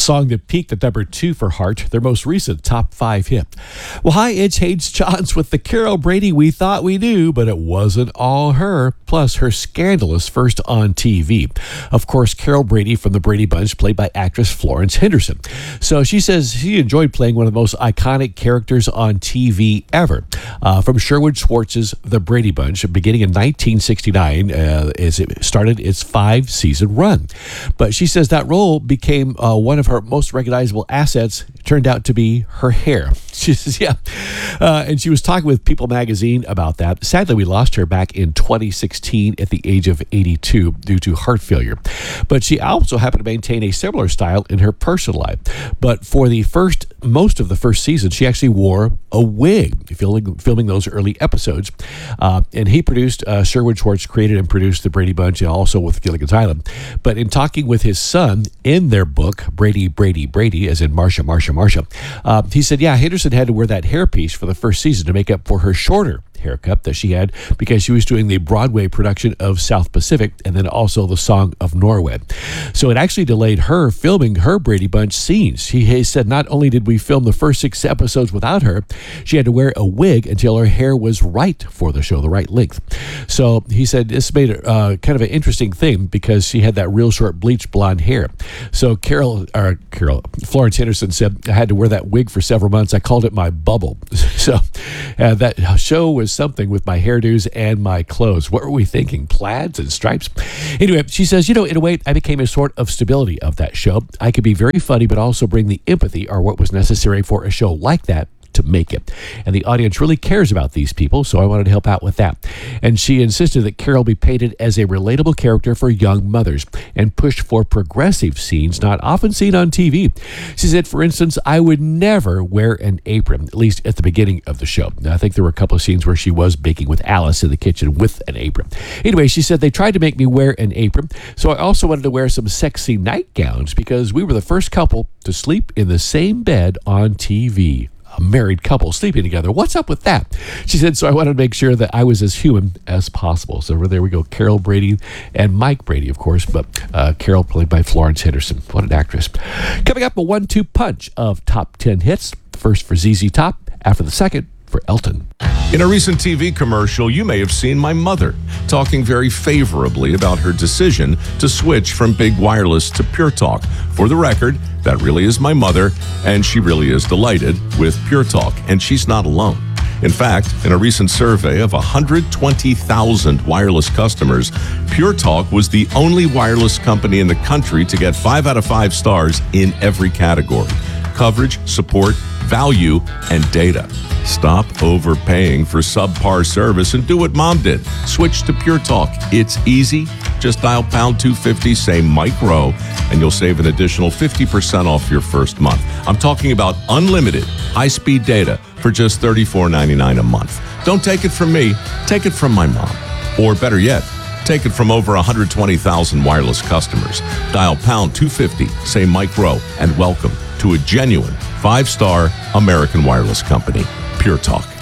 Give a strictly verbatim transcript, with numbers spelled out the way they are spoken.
song that peaked at number two for Heart, their most recent top five hit. Well, hi, it's Hayes Johns with the Carol Brady we thought we knew, but it wasn't all her, plus her scandalous first on T V. Of course, Carol Brady from the Brady Bunch, played by actress Florence Henderson. So she says she enjoyed playing one of the most iconic characters on T V ever. Uh, from Sherwood Schwartz's The Brady Bunch, beginning in nineteen sixty-nine, uh, as it started its five-season run. But she says that role became uh, one of her most recognizable assets. It turned out to be her hair. She says, yeah. Uh, and she was talking with People magazine about that. Sadly, we lost her back in twenty sixteen at the age of eighty-two due to heart failure. But she also happened to maintain a similar style in her personal life. But for the first, most of the first season, she actually wore a wig, filming, filming those early episodes. Uh, and he produced, uh, Sherwood Schwartz created and produced The Brady Bunch, and also with Gilligan's Island. But in talking with his son in their book, Brady, Brady, Brady, as in Marsha, Marsha, Marsha, uh, he said, yeah, Henderson had to wear that hairpiece for the first season to make up for her shorter haircut that she had because she was doing the Broadway production of South Pacific and then also the Song of Norway. So it actually delayed her filming her Brady Bunch scenes. He said not only did we film the first six episodes without her, she had to wear a wig until her hair was right for the show, the right length. So he said this made it uh, kind of an interesting thing because she had that real short bleached blonde hair. So Carol, or Carol, Florence Henderson said, I had to wear that wig for several months. I called it my bubble. So uh, that show was something with my hairdos and my clothes. What were we thinking? Plaids and stripes? Anyway, she says, you know, in a way, I became a sort of stability of that show. I could be very funny, but also bring the empathy or what was necessary for a show like that to make it. And the audience really cares about these people, so I wanted to help out with that. And she insisted that Carol be painted as a relatable character for young mothers and pushed for progressive scenes not often seen on T V. She said, for instance, I would never wear an apron, at least at the beginning of the show. Now, I think there were a couple of scenes where she was baking with Alice in the kitchen with an apron. Anyway, she said, they tried to make me wear an apron, so I also wanted to wear some sexy nightgowns because we were the first couple to sleep in the same bed on T V. A married couple sleeping together. What's up with that? She said, so I wanted to make sure that I was as human as possible. So there we go. Carol Brady and Mike Brady, of course, but uh, Carol played by Florence Henderson. What an actress. Coming up, a one two punch of top ten hits. First for Z Z Top, after the second for Elton. In a recent T V commercial, you may have seen my mother talking very favorably about her decision to switch from big wireless to Pure Talk. For the record, that really is my mother, and she really is delighted with Pure Talk, and she's not alone. In fact, in a recent survey of one hundred twenty thousand wireless customers, Pure Talk was the only wireless company in the country to get five out of five stars in every category: coverage, support, value, and data. Stop overpaying for subpar service and do what Mom did. Switch to Pure Talk. It's easy. Just dial pound two fifty, say Mike Rowe, and you'll save an additional fifty percent off your first month. I'm talking about unlimited high-speed data for just thirty-four ninety-nine a month. Don't take it from me. Take it from my mom. Or better yet, take it from over one hundred twenty thousand wireless customers. Dial pound two fifty, say Mike Rowe, and welcome to a genuine five-star American wireless company, Pure Talk.